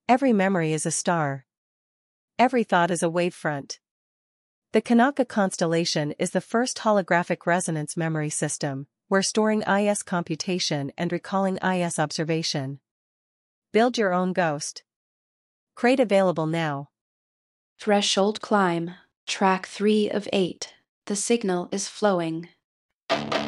Every memory is a star. Every thought is a wavefront. The Kanaka constellation is the first holographic resonance memory system, where storing IS computation and recalling IS observation. Build your own ghost. Crate available now. Threshold climb. Track 3 of 8. The signal is flowing.